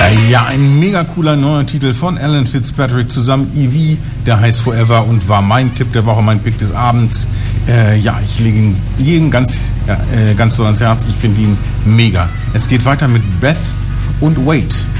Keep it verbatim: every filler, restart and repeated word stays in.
Ja, ein mega cooler neuer Titel von Alan Fitzpatrick zusammen Evie, der heißt Forever und war mein Tipp der Woche, mein Pick des Abends. Äh, ja, ich lege ihn jedem ganz, ja, äh, ganz so ans Herz, ich finde ihn mega. Es geht weiter mit Beth und Wait.